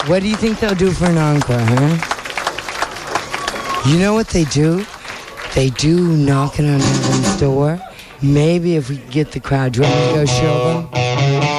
What do you think they'll do for an encore, huh? You know what they do? They do knocking on heaven's door. Maybe if we get the crowd, do you want me to go show them?